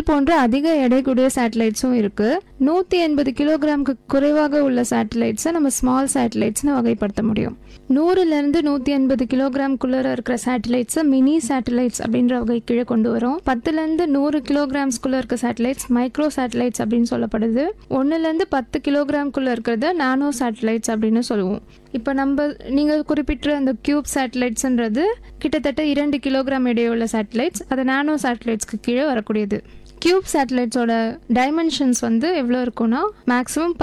Hubble போன்ற அதிக எடை கூடிய சேட்டலைட்ஸும் இருக்கு. 180 கிலோகிராமுக்கு குறைவாக உள்ள சேட்டலைட்ஸை நம்ம ஸ்மால் சேட்டலைட்ஸ்னு வகைப்படுத்த முடியும். 100லேருந்து 180 கிலோகிராம்குள்ள இருக்கிற சேட்டலைட்ஸை மினி சேட்டலைட்ஸ் அப்படின்ற வகை கீழே கொண்டு வரும். 10லேருந்து 100 கிலோகிராம்ஸ்குள்ள இருக்க சேட்டலைட்ஸ் மைக்ரோ சேட்டலைட்ஸ் அப்படின்னு சொல்லப்படுது. 1லேருந்து 10 கிலோகிராம்குள்ள இருக்கிறது நானோ சேட்டலைட்ஸ் அப்படின்னு சொல்லுவோம். இப்போ நீங்கள் குறிப்பிட்ட அந்த கியூப் சேட்டலைட்ஸ்ன்றது கிட்டத்தட்ட 2 கிலோகிராம் எடையுள்ள சேட்டலைட்ஸ். அது நானோ சேட்டலைட்ஸ்க்கு கீழே வரக்கூடியது. கியூப் சேட்டலைட்ஸோட டைமென்ஷன்ஸ் வந்து எவ்வளோ இருக்கும்னா மேக்ஸிமம்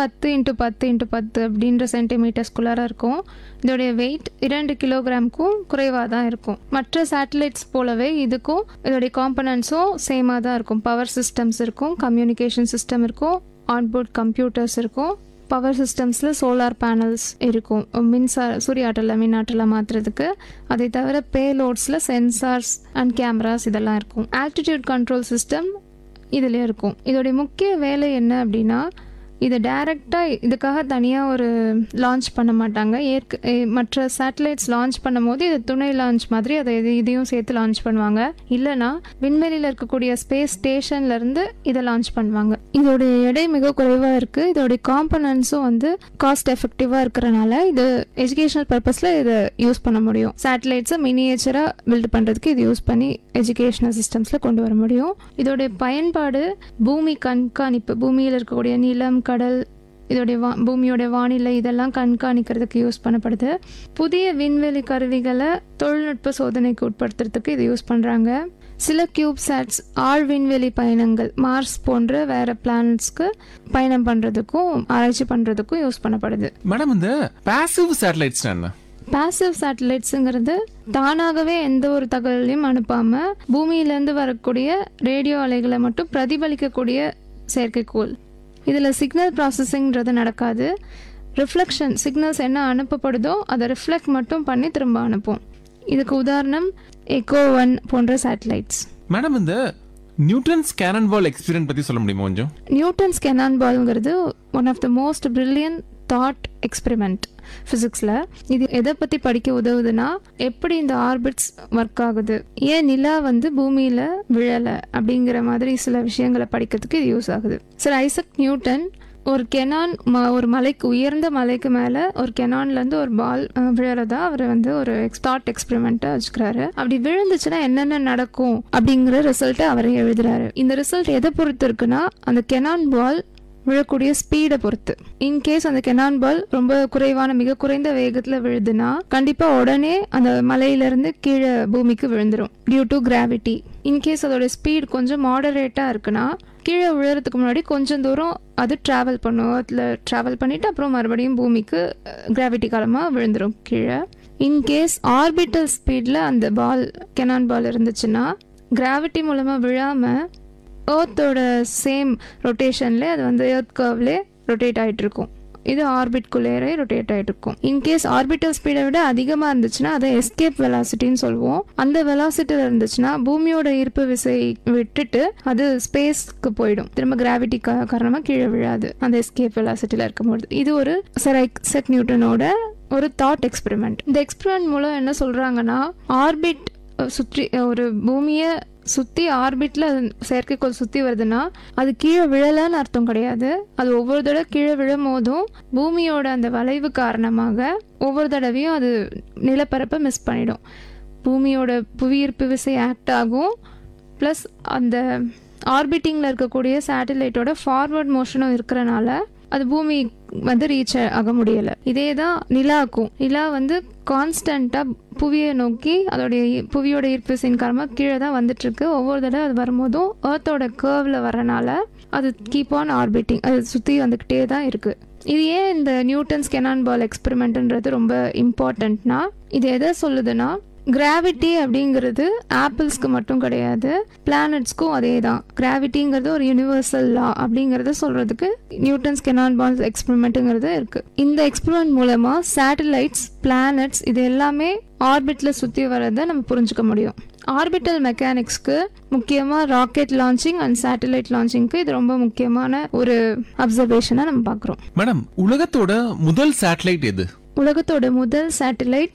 10x10x10 அப்படின்ற சென்டிமீட்டர்ஸ்குள்ளார இருக்கும். இதோடைய வெயிட் 2 கிலோகிராமுக்கும் குறைவாக தான் இருக்கும். மற்ற சேட்டலைட்ஸ் போலவே இதுக்கும் இதோடைய காம்பனன்ட்ஸும் சேமாக தான் இருக்கும். பவர் சிஸ்டம்ஸ் இருக்கும், கம்யூனிகேஷன் சிஸ்டம் இருக்கும், ஆன்போர்ட் கம்ப்யூட்டர்ஸ் இருக்கும். பவர் சிஸ்டம்ஸில் சோலார் பேனல்ஸ் இருக்கும், சூரிய ஆற்றலை மின் ஆற்றலை மாற்றுறதுக்கு. அதை தவிர பேலோட்ஸில் சென்சார்ஸ் அண்ட் கேமராஸ் இதெல்லாம் இருக்கும். ஆல்டிடியூட் கண்ட்ரோல் சிஸ்டம் இதில் இருக்கும். இதோடைய முக்கிய வேலை என்ன அப்படின்னா, இதை டைரெக்டாக இதுக்காக தனியாக ஒரு லான்ச் பண்ண மாட்டாங்க. மற்ற சேட்டலைட்ஸ் லான்ச் பண்ணும் போது இது துணை லான்ச் மாதிரி அதை இதையும் சேர்த்து லான்ச் பண்ணுவாங்க. இல்லைனா விண்வெளியில் இருக்கக்கூடிய ஸ்பேஸ் ஸ்டேஷன்லேருந்து இதை லான்ச் பண்ணுவாங்க. இதோடைய எடை மிக குறைவாக இருக்குது. இதோடைய காம்பனன்ட்ஸும் வந்து காஸ்ட் எஃபெக்டிவாக இருக்கிறனால இது எஜுகேஷனல் பர்பஸில் இதை யூஸ் பண்ண முடியும். சேட்டலைட்ஸை மினியேச்சராக பில்ட் பண்ணுறதுக்கு இது யூஸ் பண்ணி எஜுகேஷனல் சிஸ்டம்ஸில் கொண்டு வர முடியும். இதோடைய பயன்பாடு பூமி கண்காணிப்பு, பூமியில் இருக்கக்கூடிய நிலம், கடல், இதோடைய பூமியோட வானிலை இதெல்லாம் கண்காணிக்கிறதுக்கு யூஸ் பண்ணப்படுது. புதிய விண்வெளி கருவிகளை தொழில்நுட்ப சோதனைக்கு உட்படுத்துறதுக்கு இது யூஸ் பண்ணுறாங்க. சில கியூப் சேட்ஸ் ஆழ் விண்வெளி பயணங்கள், மார்ஸ் போன்ற வேற பிளானட்ஸ்க்கு பயணம் பண்ணுறதுக்கும் ஆராய்ச்சி பண்ணுறதுக்கும் யூஸ் பண்ணப்படுது. மேடம், இந்த பாசிவ் சேட்டலைட்ஸ் என்ன? பாசிவ் சேட்டலைட்ஸுங்கிறது தானாகவே எந்த ஒரு தகவலையும் அனுப்பாமல் பூமியிலேருந்து வரக்கூடிய ரேடியோ அலைகளை மட்டும் பிரதிபலிக்கக்கூடிய செயற்கைக்கோள். இதில் சிக்னல் ப்ராசஸிங்கிறது நடக்காது. ரிஃப்ளெக்ஷன், சிக்னல்ஸ் என்ன அனுப்பப்படுதோ அதை ரிஃப்ளெக்ட் மட்டும் பண்ணி திரும்ப அனுப்பும். இதுக்கு உதாரணம் எக்கோ 1 போன்ற சேட்டலைட்ஸ். மேடம், இந்த நியூட்டன்ஸ் கேனான் பால் எக்ஸ்பெரிமெண்ட் பற்றி சொல்ல முடியுமா கொஞ்சம்? Newton's Canon பால்ங்கிறது one of the most brilliant thought experiment ஃபிசிக்ஸில். இது எதை பற்றி படிக்க உதவுதுன்னா, எப்படி இந்த ஆர்பிட்ஸ் ஒர்க் ஆகுது, ஏன் நிலா வந்து பூமியில் விழலை அப்படிங்கிற மாதிரி சில விஷயங்களை படிக்கிறதுக்கு இது யூஸ் ஆகுது. சார் ஐசக் நியூட்டன் ஒரு கெனான், ஒரு மலைக்கு, உயர்ந்த மலைக்கு மேலே ஒரு கெனான்லேருந்து ஒரு பால் விழறதா அவர் வந்து ஒரு தாட் எக்ஸ்பெரிமெண்ட்டாக வச்சுக்கிறாரு. அப்படி விழுந்துச்சுன்னா என்னென்ன நடக்கும் அப்படிங்கிற ரிசல்ட்டை அவரே எழுதுறாரு. இந்த ரிசல்ட் எதை பொறுத்து இருக்குன்னா, அந்த கெனான் பால் விழக்கூடிய ஸ்பீடை பொறுத்து. இன்கேஸ் அந்த கெனான் பால் ரொம்ப குறைவான, மிக குறைந்த வேகத்தில் விழுதுன்னா கண்டிப்பாக உடனே அந்த மலையிலேருந்து கீழே பூமிக்கு விழுந்துடும் டியூ டு கிராவிட்டி. இன்கேஸ் அதோட ஸ்பீட் கொஞ்சம் மாடரேட்டாக இருக்குன்னா கீழே விழுறதுக்கு முன்னாடி கொஞ்சம் தூரம் அது ட்ராவல் பண்ணும். அதில் ட்ராவல் பண்ணிவிட்டு அப்புறம் மறுபடியும் பூமிக்கு கிராவிட்டி காலமாக விழுந்துடும் கீழே. இன்கேஸ் ஆர்பிட்டல் ஸ்பீடில் அந்த பால், கெனான் பால் இருந்துச்சுன்னா கிராவிட்டி மூலமாக விழாமல் ஏர்த்தோட சேம் ரொட்டேஷன்ல அது வந்து ஏர்த் கர்வ்லே ரொட்டேட் ஆகிட்டு இருக்கும். இது ஆர்பிட்குள்ளேயே ரொட்டேட் ஆகிட்டு இருக்கும். இன்கேஸ் ஆர்பிட்டல் ஸ்பீடை விட அதிகமாக இருந்துச்சுன்னா அதை எஸ்கேப் வெலாசிட்டின்னு சொல்லுவோம். அந்த வெலாசிட்டியில் இருந்துச்சுன்னா பூமியோட ஈர்ப்பு விசை விட்டுட்டு அது ஸ்பேஸ்க்கு போயிடும். திரும்ப கிராவிட்டி காரணமாக கீழே விழாது அந்த எஸ்கேப் வெலாசிட்டியில் இருக்கும்போது. இது ஒரு சர் ஐசக் நியூட்டனோட ஒரு தாட் எக்ஸ்பெரிமெண்ட். இந்த எக்ஸ்பெரிமெண்ட் மூலம் என்ன சொல்கிறாங்கன்னா, ஆர்பிட் சுற்றி ஒரு பூமியை சுற்றி ஆர்பிட்டில் செயற்கைக்கோள் சுற்றி வருதுன்னா அது கீழே விழலைன்னு அர்த்தம் கிடையாது. அது ஒவ்வொரு தடவை கீழே விழும் போதும் பூமியோட அந்த வளைவு காரணமாக ஒவ்வொரு தடவையும் அது நிலப்பரப்பை மிஸ் பண்ணிடும். பூமியோட புவியீர்ப்பு விசை ஆக்ட் ஆகும். ப்ளஸ் அந்த ஆர்பிட்டிங்கில் இருக்கக்கூடிய சேட்டலைட்டோட ஃபார்வர்ட் மோஷனும் இருக்கிறனால அது பூமி வந்து ரீச் ஆக முடியலை. இதே தான் நிலாக்கும். நிலா வந்து கான்ஸ்டண்ட்டாக புவியை நோக்கி அதோடைய புவியோட ஈர்ப்பு விசையின் காரணமாக கீழே தான் வந்துட்டுருக்கு. ஒவ்வொரு தடவை அது வரும்போதும் ஏர்த்தோட கர்வில் வரனால அது கீப் ஆன் ஆர்பிட்டிங், அது சுற்றி வந்துக்கிட்டே தான் இருக்குது. இது ஏன் இந்த நியூட்டன்ஸ் கெனான் பால் எக்ஸ்பெரிமெண்ட்ன்றது ரொம்ப இம்பார்ட்டண்ட்னா, இது எதை சொல்லுதுன்னா, கிராவிட்டி அப்படிங்கிறது ஆப்பிள்ஸ்க்கு மட்டும் கிடையாது, பிளானட்ஸ்க்கும் அதே தான். கிராவிட்டிங்கிறது ஒரு யூனிவர்சல் லா அப்படிங்கிறத சொல்கிறதுக்கு நியூட்டன்ஸ் கெனான் பால் எக்ஸ்பெரிமெண்ட்டுங்கிறது இருக்குது. இந்த எக்ஸ்பெரிமெண்ட் மூலமாக சேட்டலைட்ஸ், பிளானட்ஸ் இது எல்லாமே ஆர்பிட்டில் சுற்றி வரதை நம்ம புரிஞ்சுக்க முடியும். ஆர்பிட்டல் மெக்கானிக்ஸ்க்கு முக்கியமாக ராக்கெட் லான்ச்சிங் அண்ட் சேட்டலைட் லான்ச்சிங்க்கு இது ரொம்ப முக்கியமான ஒரு அப்சர்வேஷனாக நம்ம பார்க்குறோம். மேடம், உலகத்தோட முதல் சேட்டலைட் எது? உலகத்தோட முதல் சேட்டலைட்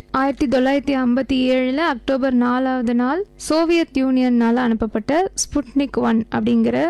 1957 அக்டோபர் 4 சோவியத் யூனியனால் அனுப்பப்பட்ட ஸ்புட்னிக் 1 அப்படிங்கிற